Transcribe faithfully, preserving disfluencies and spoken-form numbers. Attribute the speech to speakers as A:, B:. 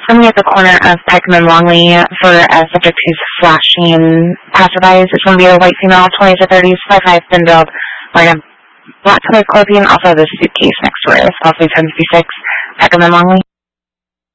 A: going to be at the corner of Peckham and Longley for a subject who's flashing passerbys. It's going to be a white female, twenties or thirties, five five, thin build, wearing a black colored clothing, also the suitcase next to her. It's possibly ten fifty-six, Peckham and Longley.